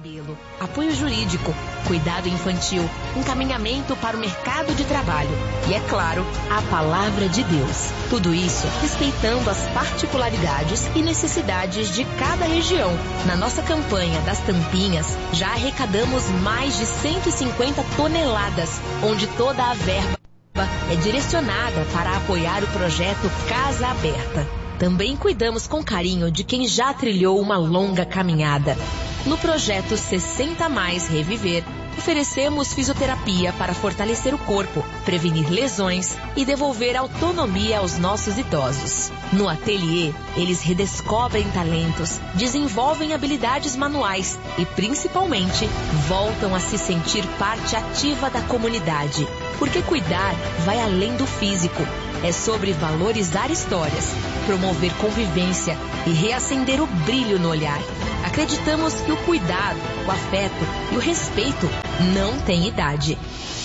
cabelo, apoio jurídico, cuidado infantil, encaminhamento para o mercado de trabalho e, é claro, a palavra de Deus. Tudo isso respeitando as particularidades e necessidades de cada região. Na nossa campanha das tampinhas, já arrecadamos mais de 150 toneladas, onde toda a verba é direcionada para apoiar o projeto Casa Aberta. Também cuidamos com carinho de quem já trilhou uma longa caminhada. No projeto 60 Mais Reviver, oferecemos fisioterapia para fortalecer o corpo, prevenir lesões e devolver autonomia aos nossos idosos. No ateliê, eles redescobrem talentos, desenvolvem habilidades manuais e, principalmente, voltam a se sentir parte ativa da comunidade. Porque cuidar vai além do físico. É sobre valorizar histórias, promover convivência e reacender o brilho no olhar. Acreditamos que o cuidado, o afeto e o respeito não têm idade.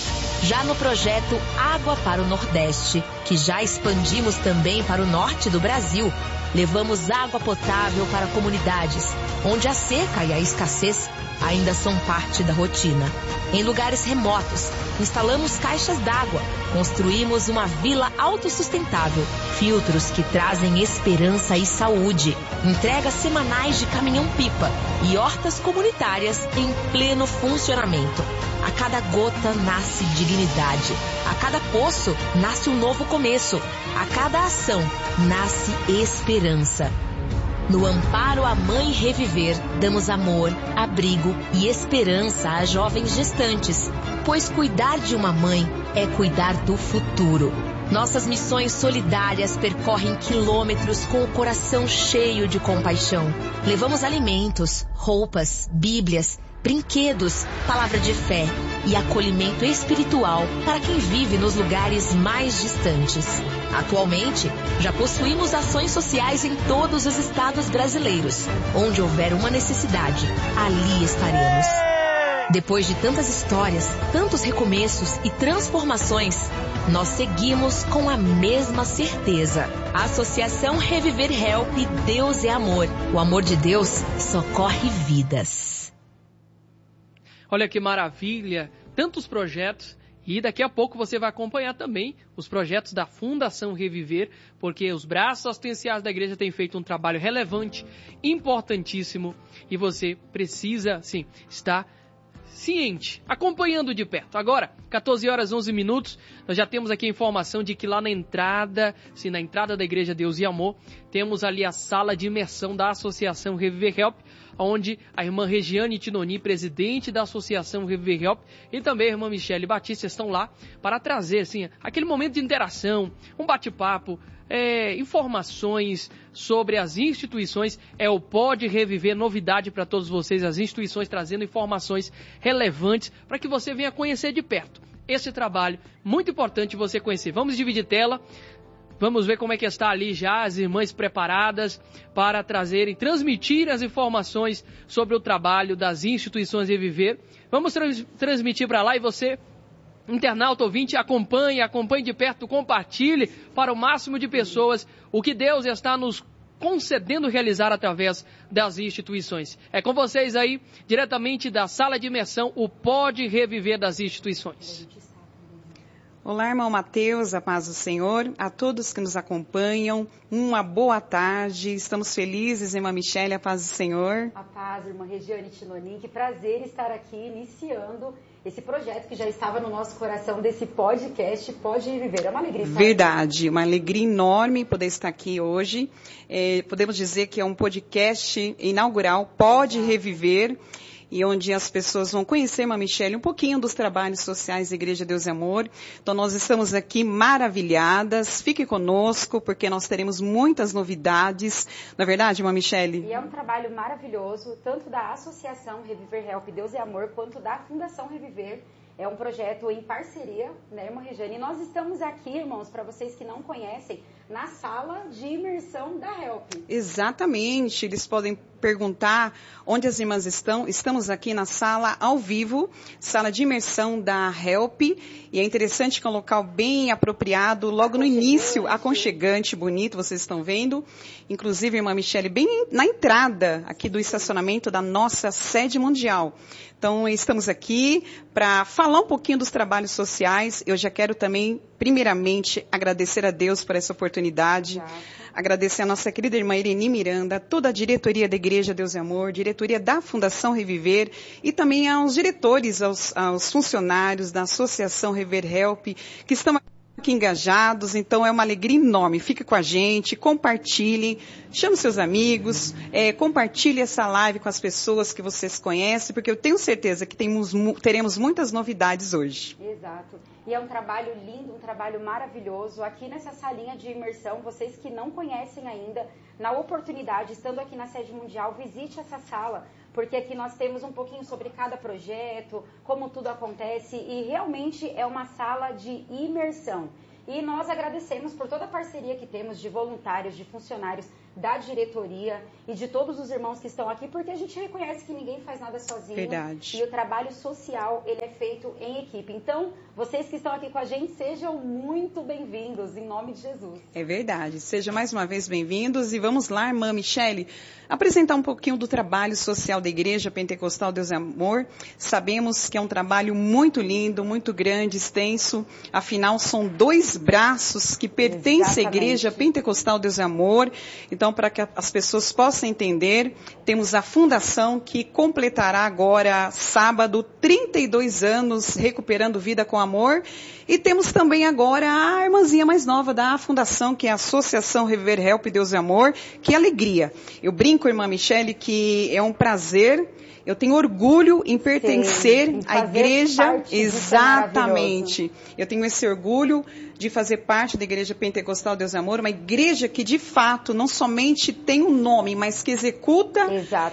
Já no projeto Água para o Nordeste, que já expandimos também para o norte do Brasil, levamos água potável para comunidades, onde a seca e a escassez ainda são parte da rotina. Em lugares remotos, instalamos caixas d'água, construímos uma vila autossustentável, filtros que trazem esperança e saúde, entregas semanais de caminhão-pipa e hortas comunitárias em pleno funcionamento. A cada gota nasce dignidade, a cada poço nasce um novo começo, a cada ação nasce esperança. No Amparo à Mãe Reviver, damos amor, abrigo e esperança a jovens gestantes, pois cuidar de uma mãe é cuidar do futuro. Nossas missões solidárias percorrem quilômetros com o coração cheio de compaixão. Levamos alimentos, roupas, bíblias, brinquedos, palavra de fé e acolhimento espiritual para quem vive nos lugares mais distantes. Atualmente, já possuímos ações sociais em todos os estados brasileiros. Onde houver uma necessidade, ali estaremos. Depois de tantas histórias, tantos recomeços e transformações, nós seguimos com a mesma certeza. A Associação Reviver Help Deus é Amor. O amor de Deus socorre vidas. Olha que maravilha, tantos projetos, e daqui a pouco você vai acompanhar também os projetos da Fundação Reviver, porque os braços assistenciais da igreja têm feito um trabalho relevante, importantíssimo, e você precisa, sim, estar ciente, acompanhando de perto. Agora, 14 horas 11 minutos, nós já temos aqui a informação de que lá na entrada, sim, na entrada da Igreja Deus e Amor, temos ali a sala de imersão da Associação Reviver Help, onde a irmã Regiane Tinoni, presidente da Associação Reviver Help, e também a irmã Michele Batista estão lá para trazer, assim, aquele momento de interação, um bate-papo, informações sobre as instituições. É o Pode Reviver, novidade para todos vocês, as instituições trazendo informações relevantes para que você venha conhecer de perto esse trabalho, muito importante você conhecer. Vamos dividir tela. Vamos ver como é que está ali já as irmãs preparadas para trazerem, transmitir as informações sobre o trabalho das instituições Reviver. Vamos transmitir para lá e você, internauta ouvinte, acompanhe de perto, compartilhe para o máximo de pessoas o que Deus está nos concedendo realizar através das instituições. É com vocês aí, diretamente da sala de imersão, o Pode Reviver das instituições. Olá, irmão Mateus, a paz do Senhor, a todos que nos acompanham, uma boa tarde, estamos felizes, irmã Michele, a paz do Senhor. A paz, irmã Regiane Tinoni, que prazer estar aqui iniciando esse projeto que já estava no nosso coração desse podcast Pode Viver. É uma alegria estar Verdade, uma alegria enorme poder estar aqui hoje. Podemos dizer que é um podcast inaugural, Pode Reviver, e onde as pessoas vão conhecer, irmã Michele, um pouquinho dos trabalhos sociais da Igreja Deus e Amor. Então, nós estamos aqui maravilhadas. Fique conosco, porque nós teremos muitas novidades. Não é verdade, irmã Michele? E é um trabalho maravilhoso, tanto da Associação Reviver Help Deus e Amor, quanto da Fundação Reviver. É um projeto em parceria, né, irmã Regiane? E nós estamos aqui, irmãos, para vocês que não conhecem, na sala de imersão da HELP. Exatamente, eles podem perguntar onde as irmãs estão. Estamos aqui na sala ao vivo, sala de imersão da HELP, e é interessante que é um local bem apropriado, logo no início, aconchegante, bonito, vocês estão vendo. Inclusive, irmã Michele, bem na entrada aqui do estacionamento da nossa sede mundial. Então, estamos aqui para falar um pouquinho dos trabalhos sociais. Eu já quero também, primeiramente, agradecer a Deus por essa oportunidade. Agradecer a nossa querida irmã Irene Miranda, toda a diretoria da Igreja Deus e Amor, diretoria da Fundação Reviver e também aos diretores, aos funcionários da Associação Reviver Help, que estão aqui engajados. Então é uma alegria enorme. Fique com a gente, compartilhe, chame seus amigos, compartilhe essa live com as pessoas que vocês conhecem, porque eu tenho certeza que teremos muitas novidades hoje. Exato. E é um trabalho lindo, um trabalho maravilhoso. Aqui nessa salinha de imersão, vocês que não conhecem ainda, na oportunidade, estando aqui na sede mundial, visite essa sala, porque aqui nós temos um pouquinho sobre cada projeto, como tudo acontece, e realmente é uma sala de imersão. E nós agradecemos por toda a parceria que temos de voluntários, de funcionários, da diretoria e de todos os irmãos que estão aqui, porque a gente reconhece que ninguém faz nada sozinho. Verdade. E o trabalho social, ele é feito em equipe. Então, vocês que estão aqui com a gente, sejam muito bem-vindos, em nome de Jesus. É verdade. Sejam mais uma vez bem-vindos. E vamos lá, irmã Michele, apresentar um pouquinho do trabalho social da Igreja Pentecostal Deus e Amor. Sabemos que é um trabalho muito lindo, muito grande, extenso. Afinal, são 2 braços que pertencem à Igreja Pentecostal Deus e Amor. Então, para que as pessoas possam entender, temos a fundação que completará agora, sábado, 32 anos, recuperando vida com amor. E temos também agora a irmãzinha mais nova da fundação, que é a Associação Reviver Help Deus e Amor. Que alegria! Eu brinco, irmã Michele, que é um prazer. Eu tenho orgulho em pertencer à igreja. Exatamente. Eu tenho esse orgulho de fazer parte da Igreja Pentecostal Deus e Amor, uma igreja que de fato não somente tem um nome, mas que executa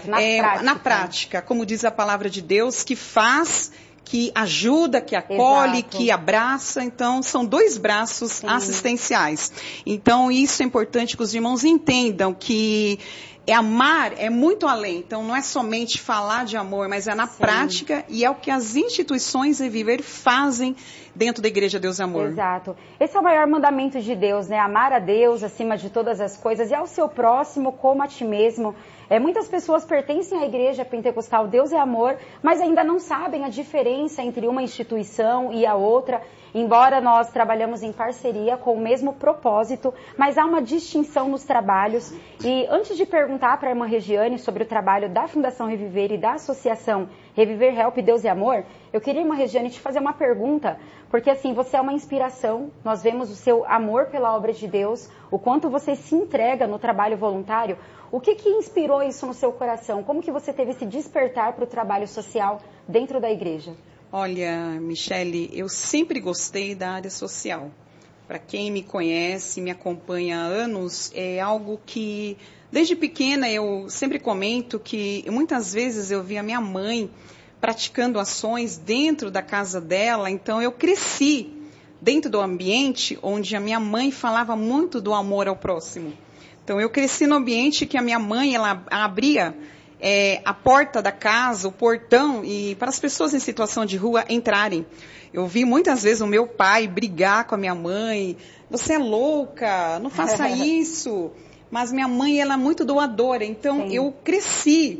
na prática, como diz a palavra de Deus, que faz, que ajuda, que acolhe, que abraça. Então, são 2 braços assistenciais. Então, isso é importante que os irmãos entendam que amar é muito além. Então, não é somente falar de amor, mas é na prática, e é o que as instituições Reviver fazem dentro da Igreja Deus e Amor. Exato. Esse é o maior mandamento de Deus, né? Amar a Deus acima de todas as coisas e ao seu próximo como a ti mesmo. Muitas pessoas pertencem à Igreja Pentecostal Deus é Amor, mas ainda não sabem a diferença entre uma instituição e a outra. Embora nós trabalhamos em parceria com o mesmo propósito, mas há uma distinção nos trabalhos. E antes de perguntar para a irmã Regiane sobre o trabalho da Fundação Reviver e da Associação Reviver Help Deus e Amor, eu queria, irmã Regiane, te fazer uma pergunta, porque assim, você é uma inspiração, nós vemos o seu amor pela obra de Deus, o quanto você se entrega no trabalho voluntário. O que inspirou isso no seu coração? Como que você teve esse despertar para o trabalho social dentro da igreja? Olha, Michele, eu sempre gostei da área social. Para quem me conhece, me acompanha há anos, é algo que, desde pequena, eu sempre comento que muitas vezes eu vi a minha mãe praticando ações dentro da casa dela. Então, eu cresci dentro do ambiente onde a minha mãe falava muito do amor ao próximo. Então, eu cresci no ambiente que a minha mãe, ela abria a porta da casa, o portão, e para as pessoas em situação de rua entrarem. Eu vi muitas vezes o meu pai brigar com a minha mãe: você é louca, não faça isso. Mas minha mãe, ela é muito doadora, então eu cresci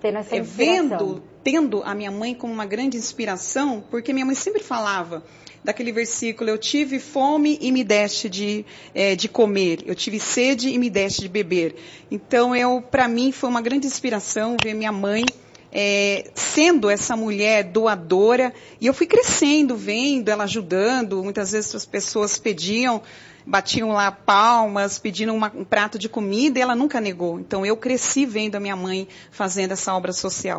tendo a minha mãe como uma grande inspiração, porque minha mãe sempre falava daquele versículo: eu tive fome e me deste de comer, eu tive sede e me deste de beber. Então, para mim, foi uma grande inspiração ver minha mãe sendo essa mulher doadora, e eu fui crescendo, vendo ela ajudando. Muitas vezes as pessoas batiam lá palmas, pedindo um prato de comida, e ela nunca negou. Então, eu cresci vendo a minha mãe fazendo essa obra social.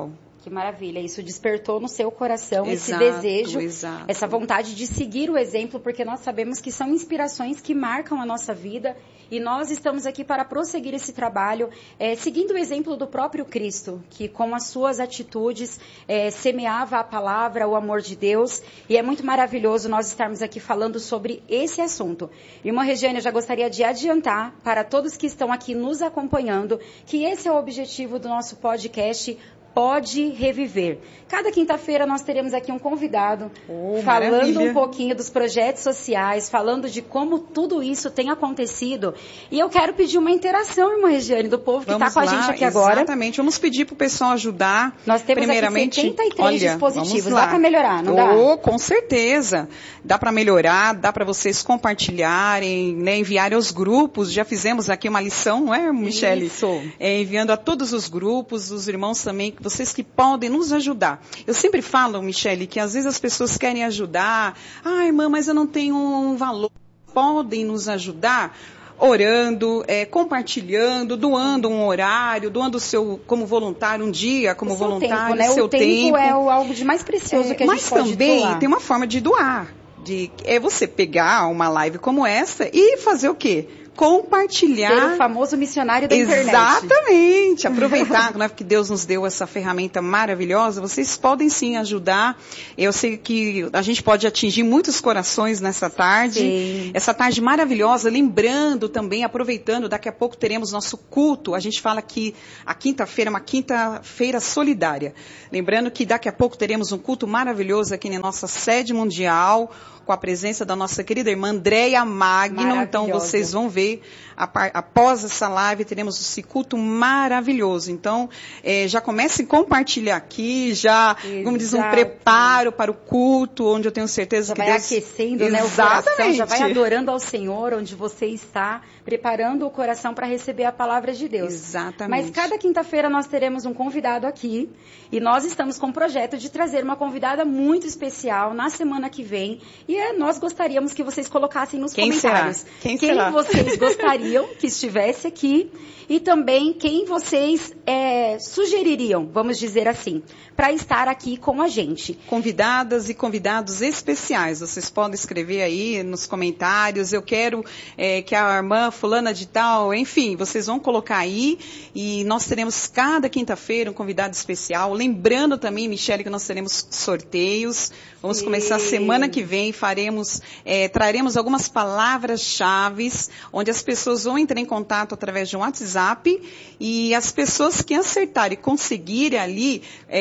Que maravilha, isso despertou no seu coração Exato, esse desejo, exato. essa vontade de seguir o exemplo, porque nós sabemos que são inspirações que marcam a nossa vida e nós estamos aqui para prosseguir esse trabalho, seguindo o exemplo do próprio Cristo, que com as suas atitudes semeava a palavra, o amor de Deus, e é muito maravilhoso nós estarmos aqui falando sobre esse assunto. Irmã Regiane, eu já gostaria de adiantar para todos que estão aqui nos acompanhando, que esse é o objetivo do nosso podcast, Pode Reviver. Cada quinta-feira nós teremos aqui um convidado falando maravilha. um pouquinho dos projetos sociais, falando de como tudo isso tem acontecido. E eu quero pedir uma interação, irmã Regiane, do povo que está com a gente aqui agora. Exatamente, vamos pedir para o pessoal ajudar. Nós temos primeiramente, aqui 73 dispositivos, vamos lá. Dá para melhorar, não dá? Com certeza, dá para melhorar, dá para vocês compartilharem, né, enviarem aos grupos. Já fizemos aqui uma lição, não é, Michele? Isso. Enviando a todos os grupos, os irmãos também, vocês que podem nos ajudar. Eu sempre falo, Michele, que às vezes as pessoas querem ajudar. Ah, irmã, mas eu não tenho um valor. Podem nos ajudar orando, compartilhando, doando um horário, doando o seu como voluntário um dia, como voluntário, tempo, né? seu tempo. O tempo é algo de mais precioso que a gente pode doar. Mas também tem uma forma de doar. É você pegar uma live como essa e fazer o quê? Compartilhar. Ser o famoso missionário da internet. Exatamente. Aproveitar, né, que Deus nos deu essa ferramenta maravilhosa. Vocês podem sim ajudar. Eu sei que a gente pode atingir muitos corações nessa tarde. Sim. Essa tarde maravilhosa. Lembrando também, aproveitando, daqui a pouco teremos nosso culto. A gente fala que a quinta-feira é uma quinta-feira solidária. Lembrando que daqui a pouco teremos um culto maravilhoso aqui na nossa sede mundial, com a presença da nossa querida irmã Andréia Magno. Então vocês vão ver, após essa live, teremos esse culto maravilhoso. Então, já comecem a compartilhar aqui, já, vamos dizer, um preparo para o culto, onde eu tenho certeza já que vai Deus... aquecendo, né, o coração, já vai adorando ao Senhor, onde você está, preparando o coração para receber a palavra de Deus. Exatamente. Mas cada quinta-feira nós teremos um convidado aqui, e nós estamos com o projeto de trazer uma convidada muito especial na semana que vem, e nós gostaríamos que vocês colocassem nos comentários quem será? Vocês gostariam que estivesse aqui e também quem vocês sugeririam, vamos dizer assim, para estar aqui com a gente. Convidadas e convidados especiais, vocês podem escrever aí nos comentários, eu quero que a irmã fulana de tal, enfim, vocês vão colocar aí e nós teremos cada quinta-feira um convidado especial, lembrando também, Michele, que nós teremos sorteios, vamos começar semana que vem, traremos algumas palavras-chave, onde as pessoas vão entrar em contato através de um WhatsApp e as pessoas que acertarem e conseguirem ali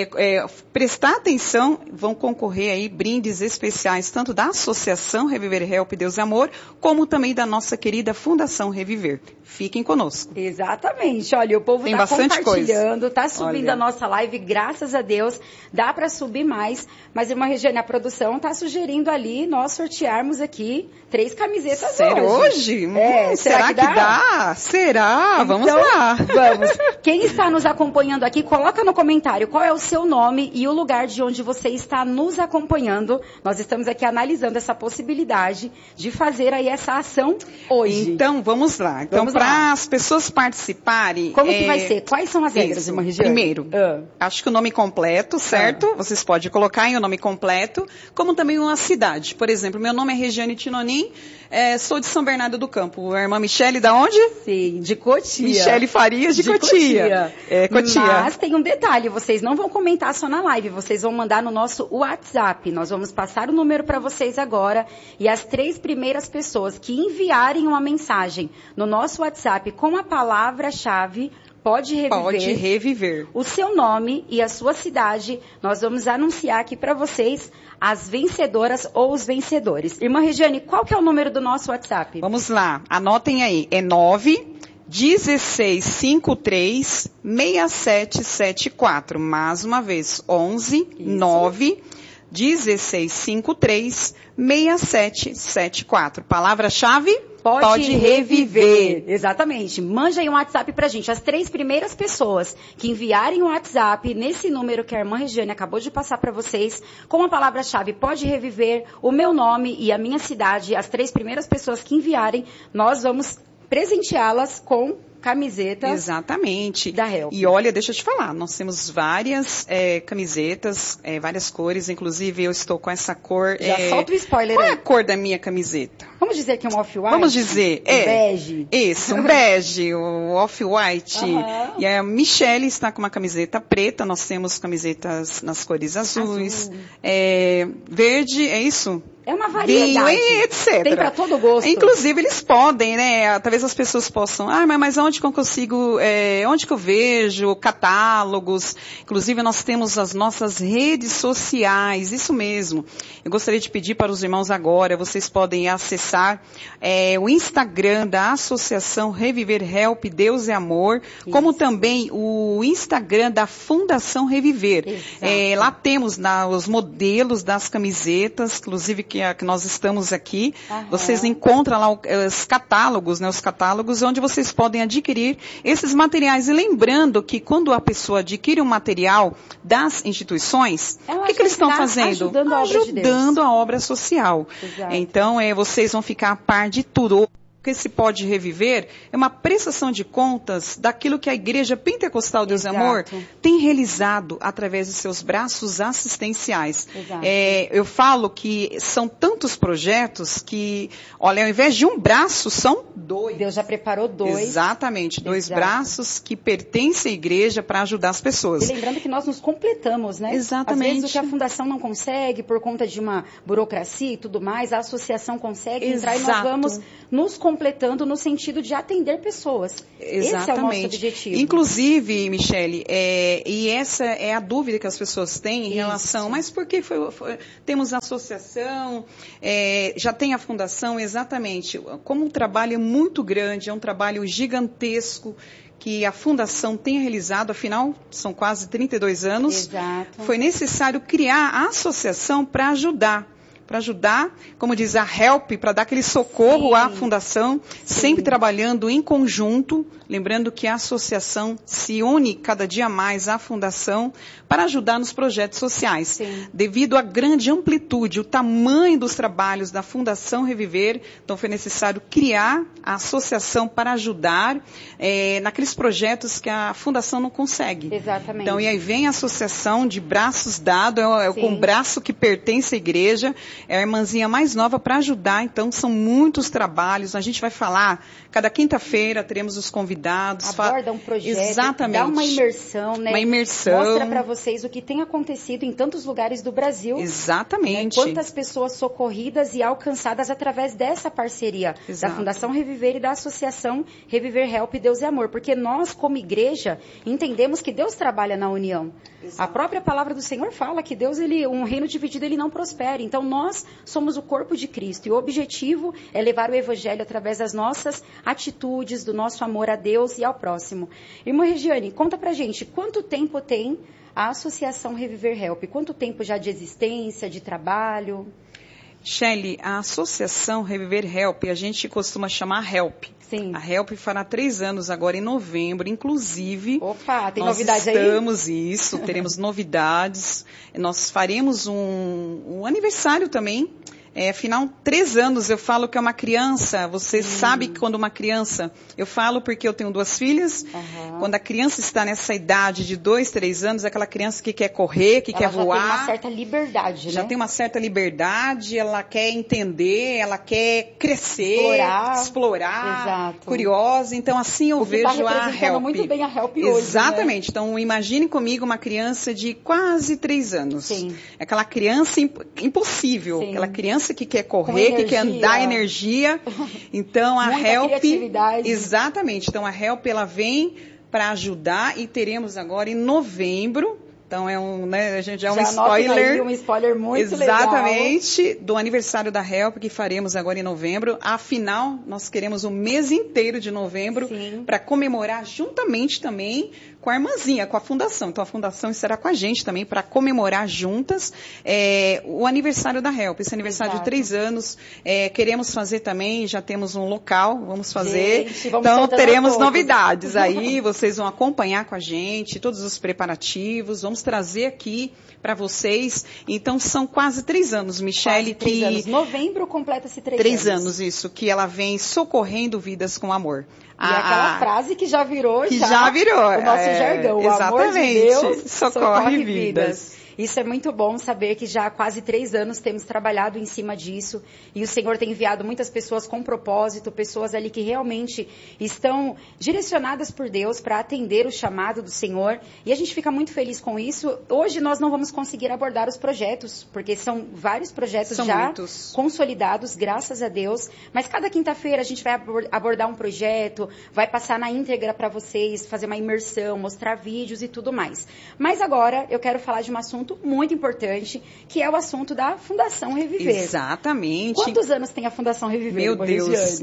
prestar atenção, vão concorrer aí brindes especiais, tanto da Associação Reviver Help Deus e Amor, como também da nossa querida Fundação Reviver. Fiquem conosco. Exatamente. Olha, o povo está compartilhando, está subindo a nossa live, graças a Deus. Dá para subir mais, mas, irmã Regiane, a produção está sugerindo ali nós sortearmos aqui 3 camisetas Sério, hoje? Será que dá? Será? Então, vamos lá. Vamos. Quem está nos acompanhando aqui, coloca no comentário qual é o seu nome e o lugar de onde você está nos acompanhando. Nós estamos aqui analisando essa possibilidade de fazer aí essa ação hoje. Então, vamos lá. Então, para as pessoas participarem... Como que vai ser? Quais são as regras, irmã Regiane? Primeiro, acho que o nome completo, certo? Vocês podem colocar aí o nome completo, como também uma cidade. Por exemplo, meu nome é Regiane Tinonim, sou de São Bernardo do Campo. A irmã Michele, da onde? Sim, de Cotia. Michele Farias, de Cotia. Cotia. Mas tem um detalhe, vocês não vão comentar só na live, vocês vão mandar no nosso WhatsApp. Nós vamos passar o número para vocês agora e as 3 primeiras pessoas que enviarem uma mensagem no nosso WhatsApp com a palavra-chave Pode Reviver. O seu nome e a sua cidade, nós vamos anunciar aqui para vocês as vencedoras ou os vencedores. Irmã Regiane, qual que é o número do nosso WhatsApp? Vamos lá, anotem aí, é 9-1653-6774. Mais uma vez, 11-9-1653-6774. Palavra-chave? Pode reviver. Exatamente. Mande aí um WhatsApp pra gente. As 3 primeiras pessoas que enviarem um WhatsApp nesse número que a irmã Regiane acabou de passar para vocês, com a palavra-chave Pode Reviver, o meu nome e a minha cidade, as 3 primeiras pessoas que enviarem, nós vamos presenteá-las com camisetas. Exatamente. Da Help. E olha, deixa eu te falar, nós temos várias camisetas, várias cores, inclusive eu estou com essa cor. Já solta o spoiler qual aí. é a cor da minha camiseta? Vamos dizer que é um off-white? Vamos dizer, bege. Isso, um bege, o off-white. E a Michele está com uma camiseta preta, nós temos camisetas nas cores azuis, verde, é isso? É uma variedade. Vinho, etc. Tem para todo gosto. Inclusive, eles podem, né? Talvez as pessoas possam, mas onde que eu consigo, onde que eu vejo catálogos? Inclusive, nós temos as nossas redes sociais, isso mesmo. Eu gostaria de pedir para os irmãos agora, vocês podem acessar o Instagram da Associação Reviver Help, Deus é Amor, como também o Instagram da Fundação Reviver. Lá temos os modelos das camisetas, inclusive que nós estamos aqui, vocês encontram lá os catálogos, né, os catálogos onde vocês podem adquirir esses materiais. E lembrando que quando a pessoa adquire um material das instituições, o que eles estão fazendo? Ajudando a obra social. Exato. Então, vocês vão ficar a par de tudo. O que se pode reviver é uma prestação de contas daquilo que a Igreja Pentecostal Deus e Amor tem realizado através de seus braços assistenciais. Eu falo que são tantos projetos que, olha, ao invés de um braço, são 2. Deus já preparou 2. Exatamente, 2 braços que pertencem à igreja para ajudar as pessoas. E lembrando que nós nos completamos, né? Exatamente. Às vezes o que a fundação não consegue, por conta de uma burocracia e tudo mais, a associação consegue entrar e nós vamos nos completando no sentido de atender pessoas. Exatamente. Esse é o nosso objetivo. Inclusive, Michele, e essa é a dúvida que as pessoas têm em relação, mas por que temos a associação, já tem a fundação, exatamente. Como um trabalho muito grande, é um trabalho gigantesco, que a Fundação tem realizado, afinal, são quase 32 anos. Exato. Foi necessário criar a associação para ajudar, como diz a Help, para dar aquele socorro à Fundação, sempre trabalhando em conjunto, lembrando que a associação se une cada dia mais à Fundação para ajudar nos projetos sociais. Devido à grande amplitude, o tamanho dos trabalhos da Fundação Reviver, então foi necessário criar a associação para ajudar naqueles projetos que a Fundação não consegue. Exatamente. Então, e aí vem a associação de braços dados, com o braço que pertence à igreja, é a irmãzinha mais nova para ajudar, então são muitos trabalhos, a gente vai falar, cada quinta-feira teremos os convidados. Aborda um projeto, exatamente, dá uma imersão, né? Uma imersão. Mostra para vocês o que tem acontecido em tantos lugares do Brasil. Exatamente. Né? Quantas pessoas socorridas e alcançadas através dessa parceria da Fundação Reviver e da Associação Reviver Help, Deus e Amor, porque nós, como igreja, entendemos que Deus trabalha na união. A própria palavra do Senhor fala que Deus, um reino dividido, ele não prospera. Então, nós somos o corpo de Cristo. E o objetivo é levar o Evangelho através das nossas atitudes, do nosso amor a Deus e ao próximo. Irmã Regiane, conta pra gente, quanto tempo tem a Associação Reviver Help? Quanto tempo já de existência, de trabalho? Shelly, a Associação Reviver Help, a gente costuma chamar Help. Sim. A Help fará 3 anos agora em novembro, inclusive. Opa, tem nós novidade aí? Teremos novidades. Nós faremos um aniversário também. Afinal, 3 anos, eu falo que é uma criança. Você sabe que quando uma criança, eu falo porque eu tenho 2 filhas, quando a criança está nessa idade de 2, 3 anos, é aquela criança que quer correr, que quer voar. Ela já tem uma certa liberdade, né? Já tem uma certa liberdade, ela quer entender, ela quer crescer, explorar, exato, curiosa. Então, assim eu vejo a Help. Muito bem a Help hoje, exatamente. Né? Então, imagine comigo uma criança de quase 3 anos. Sim. Aquela criança impossível, Sim. Aquela criança que quer correr, que quer andar energia. Então, a Help... criatividade. Exatamente. Então, a Help, ela vem para ajudar e teremos agora em novembro... Então, a gente já um spoiler. Aí, um spoiler muito exatamente, legal. Do aniversário da Help, que faremos agora em novembro. Afinal, nós queremos o mês inteiro de novembro para comemorar juntamente também com a irmãzinha, com a fundação. Então, a fundação estará com a gente também para comemorar juntas o aniversário da HELP. Esse aniversário de 3 anos. Queremos fazer também, já temos um local, vamos fazer. Gente, vamos então, teremos todos. novidades aí, vocês vão acompanhar com a gente, todos os preparativos, vamos trazer aqui para vocês. Então, são quase 3 anos, Michele, quase 3 anos. Novembro completa-se 3 anos. 3 anos, isso, que ela vem socorrendo vidas com amor. E aquela frase que já virou o nosso jargão. O exatamente, amor de Deus socorre vidas. Isso é muito bom saber que já há quase 3 anos temos trabalhado em cima disso e o Senhor tem enviado muitas pessoas com propósito, pessoas ali que realmente estão direcionadas por Deus para atender o chamado do Senhor e a gente fica muito feliz com isso. Hoje nós não vamos conseguir abordar os projetos, porque são vários projetos consolidados, graças a Deus, mas cada quinta-feira a gente vai abordar um projeto, vai passar na íntegra para vocês, fazer uma imersão, mostrar vídeos e tudo mais. Mas agora eu quero falar de um assunto muito importante, que é o assunto da Fundação Reviver. Exatamente. Quantos anos tem a Fundação Reviver? Meu Deus,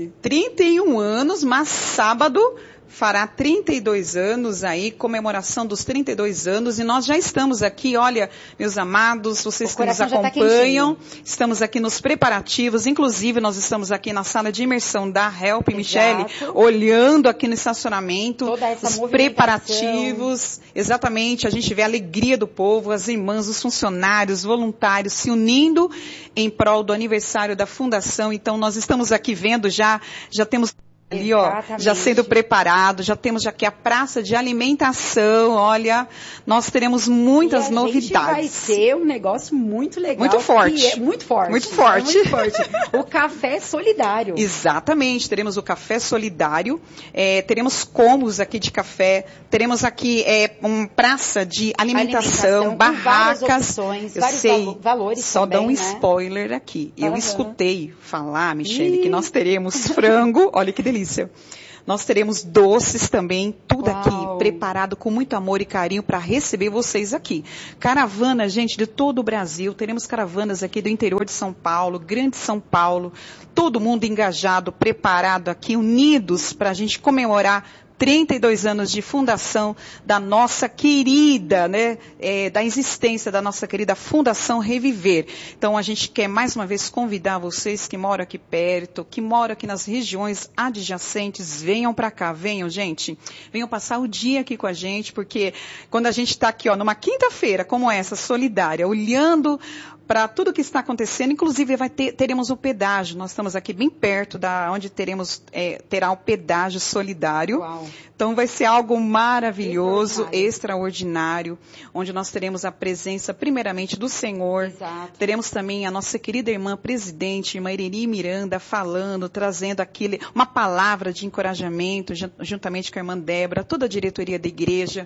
31 anos, mas sábado fará 32 anos aí, comemoração dos 32 anos, e nós já estamos aqui, olha, meus amados, vocês que nos acompanham, estamos aqui nos preparativos, inclusive nós estamos aqui na sala de imersão da HELP, Michele, olhando aqui no estacionamento, os preparativos, exatamente, a gente vê a alegria do povo, as irmãs, os funcionários, voluntários se unindo em prol do aniversário da Fundação, então nós estamos aqui vendo já temos ali, ó, já sendo preparado, já temos aqui a praça de alimentação, olha, nós teremos muitas novidades. Vai ser um negócio muito legal. Muito forte. Muito forte. Muito forte. Muito forte. O café solidário. Exatamente, teremos o café solidário, teremos combos aqui de café, teremos aqui uma praça de alimentação barracas. Várias opções, vários valores só também, dá um spoiler aqui. Eu escutei falar, Michele, que nós teremos frango, olha que delícia. Nós teremos doces também, tudo aqui preparado com muito amor e carinho para receber vocês aqui. Caravana, gente, de todo o Brasil. Teremos caravanas aqui do interior de São Paulo, Grande São Paulo. Todo mundo engajado, preparado aqui, unidos para a gente comemorar 32 anos de fundação da nossa querida, da existência da nossa querida Fundação Reviver. Então, a gente quer mais uma vez convidar vocês que moram aqui perto, que moram aqui nas regiões adjacentes, venham para cá, venham, gente. Venham passar o dia aqui com a gente, porque quando a gente está aqui, ó, numa quinta-feira como essa, solidária, olhando para tudo que está acontecendo, inclusive teremos o pedágio. Nós estamos aqui bem perto da onde terá o pedágio solidário. Uau. Então vai ser algo maravilhoso, extraordinário, onde nós teremos a presença primeiramente do Senhor. Exato. Teremos também a nossa querida irmã presidente, irmã Ireni Miranda, falando, trazendo uma palavra de encorajamento, juntamente com a irmã Débora, toda a diretoria da igreja,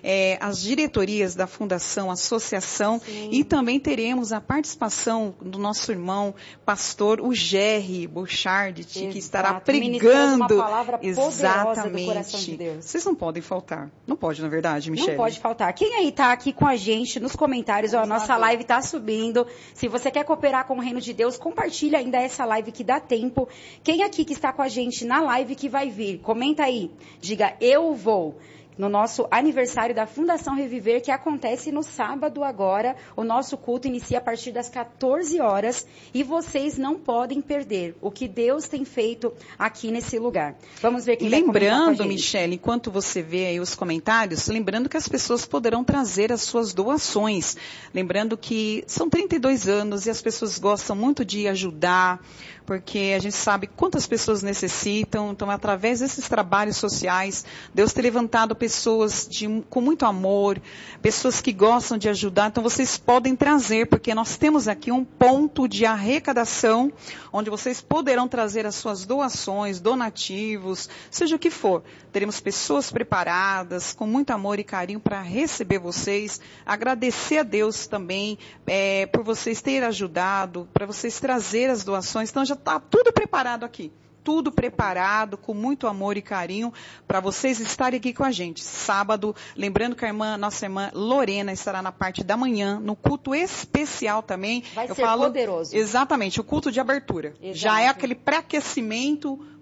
as diretorias da Fundação, Associação, e também teremos a participação do nosso irmão pastor, o Jerry Bouchard, que estará pregando. Uma palavra poderosa do coração de Deus. Vocês não podem faltar. Não pode, na verdade, Michele? Não pode faltar. Quem aí está aqui com a gente nos comentários, a nossa live está subindo. Se você quer cooperar com o Reino de Deus, compartilha ainda essa live que dá tempo. Quem aqui que está com a gente na live que vai vir, comenta aí. Diga, eu vou. No nosso aniversário da Fundação Reviver, que acontece no sábado agora. O nosso culto inicia a partir das 14 horas e vocês não podem perder o que Deus tem feito aqui nesse lugar. Vamos ver quem vai comentar com a gente. Lembrando, Michele, enquanto você vê aí os comentários, lembrando que as pessoas poderão trazer as suas doações. Lembrando que são 32 anos e as pessoas gostam muito de ajudar, porque a gente sabe quantas pessoas necessitam. Então, através desses trabalhos sociais, Deus tem levantado pessoas com muito amor, pessoas que gostam de ajudar. Então, vocês podem trazer, porque nós temos aqui um ponto de arrecadação, onde vocês poderão trazer as suas doações, donativos, seja o que for. Teremos pessoas preparadas, com muito amor e carinho para receber vocês. Agradecer a Deus também por vocês terem ajudado, para vocês trazerem as doações. Então, já está tudo preparado aqui. Tudo preparado, com muito amor e carinho, para vocês estarem aqui com a gente. Sábado, lembrando que nossa irmã Lorena estará na parte da manhã, no culto especial também. Vai ser poderoso. Exatamente, o culto de abertura. Exato. Já é aquele pré-aquecimento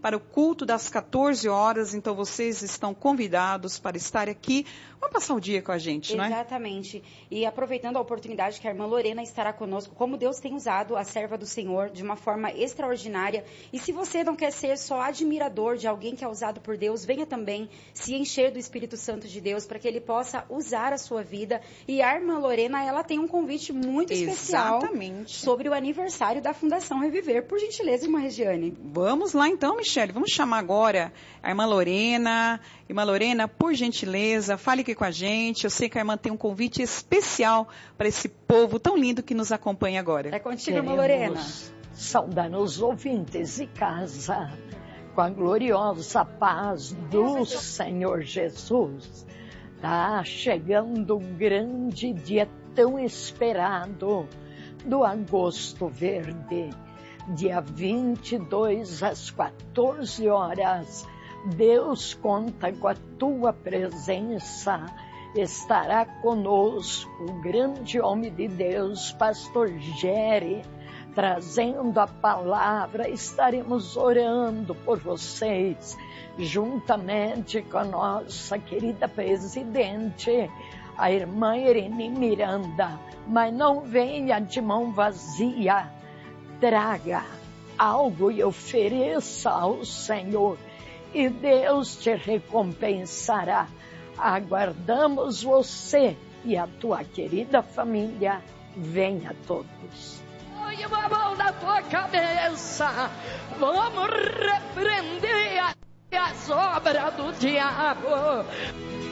para o culto das 14 horas. Então, vocês estão convidados para estar aqui. Vamos passar o dia com a gente, não é? Exatamente. E aproveitando a oportunidade que a irmã Lorena estará conosco, como Deus tem usado a serva do Senhor de uma forma extraordinária. E se você não quer ser só admirador de alguém que é usado por Deus, venha também se encher do Espírito Santo de Deus para que Ele possa usar a sua vida. E a irmã Lorena, ela tem um convite muito especial sobre o aniversário da Fundação Reviver. Por gentileza, irmã Regiane. Vamos lá então, Michele. Vamos chamar agora a irmã Lorena. Irmã Lorena, por gentileza, fale aqui com a gente. Eu sei que a irmã tem um convite especial para esse povo tão lindo que nos acompanha agora. É contigo, irmã Lorena. Saudar os ouvintes de casa com a gloriosa paz do Senhor Jesus. Tá chegando um grande dia tão esperado do Agosto Verde. Dia 22 às 14 horas. Deus conta com a tua presença. Estará conosco o grande homem de Deus, pastor Gere, trazendo a palavra. Estaremos orando por vocês, juntamente com a nossa querida presidente, a irmã Irene Miranda. Mas não venha de mão vazia, traga algo e ofereça ao Senhor, e Deus te recompensará. Aguardamos você e a tua querida família. Venha todos. Põe a mão na tua cabeça. Vamos repreender as obras do diabo.